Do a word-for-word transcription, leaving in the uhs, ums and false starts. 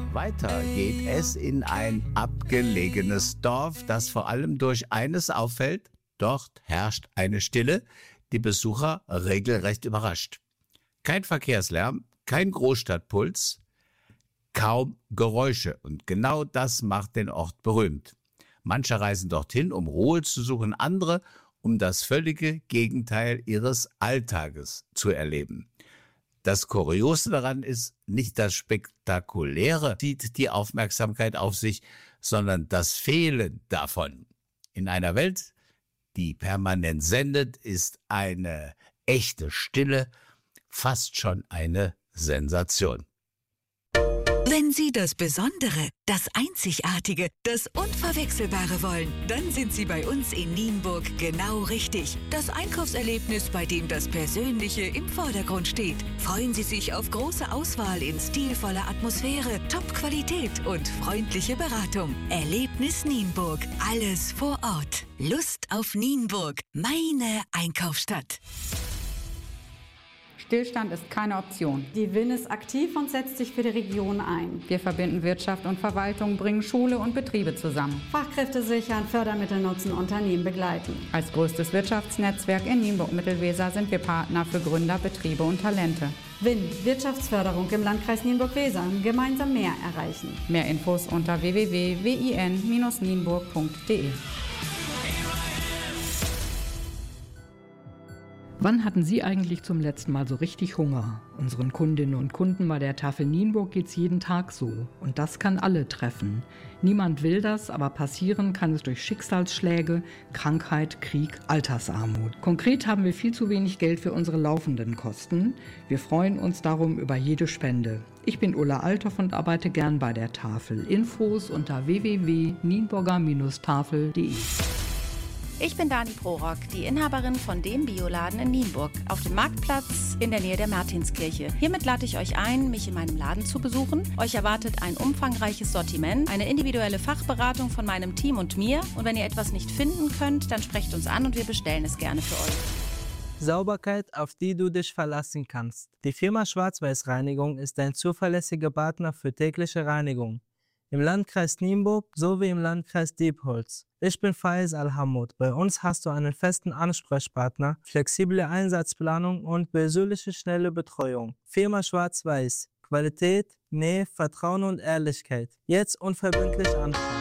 Weiter geht es in ein abgelegenes Dorf, das vor allem durch eines auffällt: Dort herrscht eine Stille, die Besucher regelrecht überrascht. Kein Verkehrslärm, kein Großstadtpuls, kaum Geräusche. Und genau das macht den Ort berühmt. Manche reisen dorthin, um Ruhe zu suchen, andere, um das völlige Gegenteil ihres Alltages zu erleben. Das Kuriose daran ist, nicht das Spektakuläre zieht die Aufmerksamkeit auf sich, sondern das Fehlen davon. In einer Welt, die permanent sendet, ist eine echte Stille fast schon eine Sensation. Wenn Sie das Besondere, das Einzigartige, das Unverwechselbare wollen, dann sind Sie bei uns in Nienburg genau richtig. Das Einkaufserlebnis, bei dem das Persönliche im Vordergrund steht. Freuen Sie sich auf große Auswahl in stilvoller Atmosphäre, Top-Qualität und freundliche Beratung. Erlebnis Nienburg, alles vor Ort. Lust auf Nienburg, meine Einkaufsstadt. Stillstand ist keine Option. Die W I N ist aktiv und setzt sich für die Region ein. Wir verbinden Wirtschaft und Verwaltung, bringen Schule und Betriebe zusammen. Fachkräfte sichern, Fördermittel nutzen, Unternehmen begleiten. Als größtes Wirtschaftsnetzwerk in Nienburg-Mittelweser sind wir Partner für Gründer, Betriebe und Talente. W I N, Wirtschaftsförderung im Landkreis Nienburg-Weser. Gemeinsam mehr erreichen. Mehr Infos unter w w w punkt w i n Bindestrich nienburg punkt d e. Wann hatten Sie eigentlich zum letzten Mal so richtig Hunger? Unseren Kundinnen und Kunden bei der Tafel Nienburg geht's jeden Tag so. Und das kann alle treffen. Niemand will das, aber passieren kann es durch Schicksalsschläge, Krankheit, Krieg, Altersarmut. Konkret haben wir viel zu wenig Geld für unsere laufenden Kosten. Wir freuen uns darum über jede Spende. Ich bin Ulla Althoff und arbeite gern bei der Tafel. Infos unter w w w punkt nienburger Bindestrich tafel punkt d e. Ich bin Dani Prorock, die Inhaberin von dem Bioladen in Nienburg, auf dem Marktplatz in der Nähe der Martinskirche. Hiermit lade ich euch ein, mich in meinem Laden zu besuchen. Euch erwartet ein umfangreiches Sortiment, eine individuelle Fachberatung von meinem Team und mir. Und wenn ihr etwas nicht finden könnt, dann sprecht uns an und wir bestellen es gerne für euch. Sauberkeit, auf die du dich verlassen kannst. Die Firma Schwarz-Weiß Reinigung ist ein zuverlässiger Partner für tägliche Reinigung. Im Landkreis Nienburg sowie im Landkreis Diepholz. Ich bin Faiz Al-Hamoud. Bei uns hast du einen festen Ansprechpartner, flexible Einsatzplanung und persönliche schnelle Betreuung. Firma Schwarz-Weiß. Qualität, Nähe, Vertrauen und Ehrlichkeit. Jetzt unverbindlich anfangen.